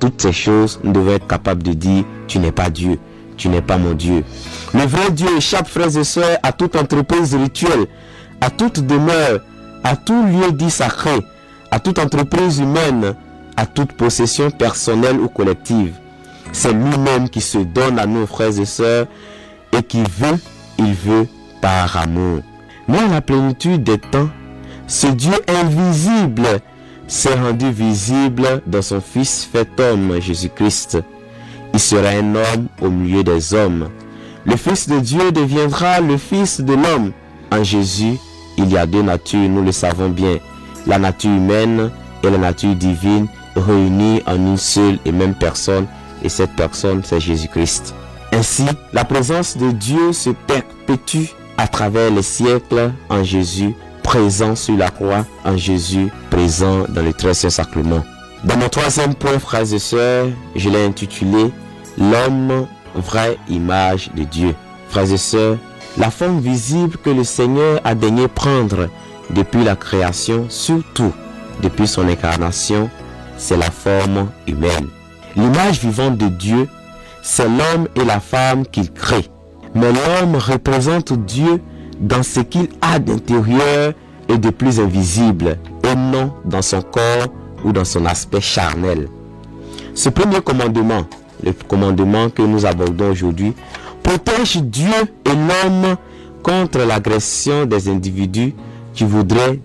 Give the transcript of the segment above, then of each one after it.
toutes ces choses, nous devons être capables de dire, tu n'es pas Dieu, tu n'es pas mon Dieu. Le vrai Dieu échappe, frères et sœurs, à toute entreprise rituelle, à toute demeure, à tout lieu dit sacré, à toute entreprise humaine, à toute possession personnelle ou collective. C'est lui-même qui se donne à nous, frères et sœurs, et qui veut, il veut par amour. Mais à la plénitude des temps, ce Dieu invisible s'est rendu visible dans son Fils fait homme, Jésus-Christ. Il sera un homme au milieu des hommes. Le Fils de Dieu deviendra le Fils de l'homme. En Jésus, il y a deux natures, nous le savons bien. La nature humaine et la nature divine réunies en une seule et même personne. Et cette personne, c'est Jésus-Christ. Ainsi, la présence de Dieu se perpétue à travers les siècles en Jésus, présent sur la croix, en Jésus, présent dans le très saint sacrement. Dans mon troisième point, frères et sœurs, je l'ai intitulé « L'homme, vraie image de Dieu ». Frères et sœurs, la forme visible que le Seigneur a daigné prendre depuis la création, surtout depuis son incarnation, c'est la forme humaine. L'image vivante de Dieu, c'est l'homme et la femme qu'il crée. Mais l'homme représente Dieu dans ce qu'il a d'intérieur et de plus invisible, et non dans son corps ou dans son aspect charnel. Ce premier commandement, le commandement que nous abordons aujourd'hui, protège Dieu et l'homme contre l'agression des individus qui voudraient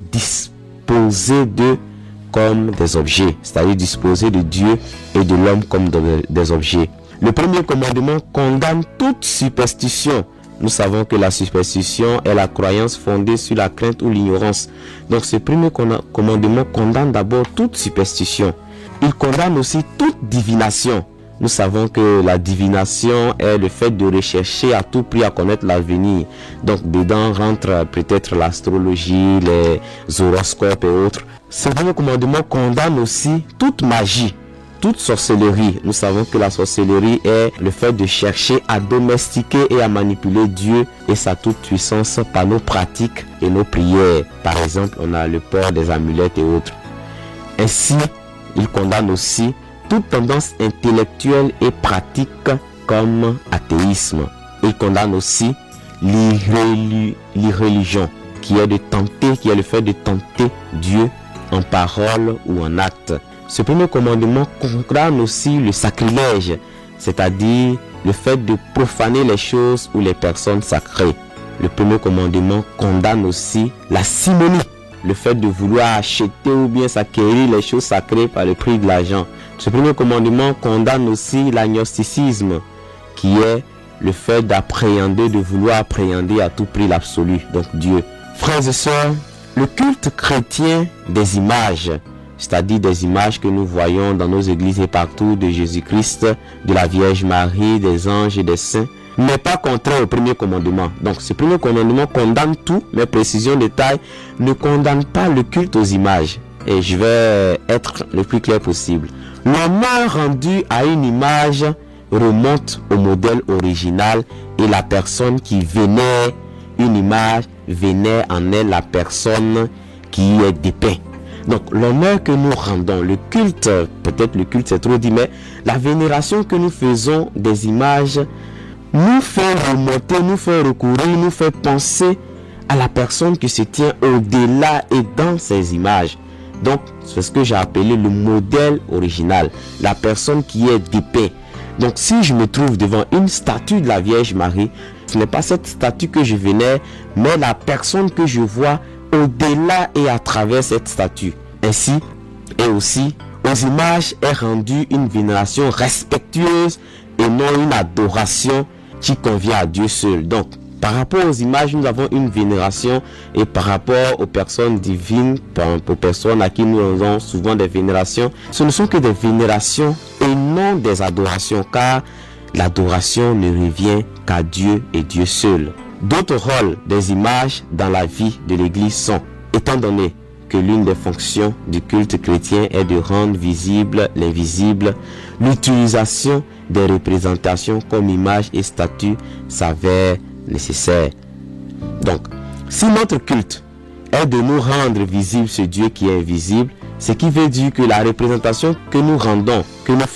disposer d'eux comme des objets, c'est-à-dire disposer de Dieu et de l'homme comme des objets. Le premier commandement condamne toute superstition. Nous savons que la superstition est la croyance fondée sur la crainte ou l'ignorance. Donc ce premier commandement condamne d'abord toute superstition. Il condamne aussi toute divination. Nous savons que la divination est le fait de rechercher à tout prix à connaître l'avenir. Donc dedans rentre peut-être l'astrologie, les horoscopes et autres. Ce premier commandement condamne aussi toute magie, toute sorcellerie. Nous savons que la sorcellerie est le fait de chercher à domestiquer et à manipuler Dieu et sa toute-puissance par nos pratiques et nos prières. Par exemple, on a le port des amulettes et autres. Ainsi, il condamne aussi toute tendance intellectuelle et pratique comme athéisme. Il condamne aussi l'irreligion, qui est le fait de tenter Dieu en parole ou en acte. Ce premier commandement condamne aussi le sacrilège, c'est-à-dire le fait de profaner les choses ou les personnes sacrées. Le premier commandement condamne aussi la simonie, le fait de vouloir acheter ou bien s'acquérir les choses sacrées par le prix de l'argent. Ce premier commandement condamne aussi l'agnosticisme, qui est le fait d'appréhender, de vouloir appréhender à tout prix l'absolu, donc Dieu. Frères et sœurs, le culte chrétien des images, c'est-à-dire des images que nous voyons dans nos églises et partout de Jésus-Christ, de la Vierge Marie, des anges et des saints, n'est pas contraire au premier commandement. Donc ce premier commandement condamne tout, mais précision détail, ne condamne pas le culte aux images. Et je vais être le plus clair possible. L'honneur rendu à une image remonte au modèle original et la personne qui vénère une image vénère en elle la personne qui y est dépeint. Donc l'honneur que nous rendons, le culte, peut-être le culte c'est trop dit, mais la vénération que nous faisons des images nous fait remonter, nous fait recourir, nous fait penser à la personne qui se tient au-delà et dans ces images. Donc c'est ce que j'ai appelé le modèle original, la personne qui est dépeinte. Donc si je me trouve devant une statue de la Vierge Marie, ce n'est pas cette statue que je vénère, mais la personne que je vois au-delà et à travers cette statue. Ainsi, et aussi, aux images est rendue une vénération respectueuse et non une adoration qui convient à Dieu seul. Donc, par rapport aux images, nous avons une vénération, et par rapport aux personnes divines, aux personnes à qui nous avons souvent des vénérations, ce ne sont que des vénérations et non des adorations, car l'adoration ne revient qu'à Dieu et Dieu seul. D'autres rôles des images dans la vie de l'Église sont, étant donné que l'une des fonctions du culte chrétien est de rendre visible l'invisible, l'utilisation des représentations comme images et statues s'avère nécessaire. Donc, si notre culte est de nous rendre visible ce Dieu qui est invisible, ce qui veut dire que la représentation que nous rendons, que nous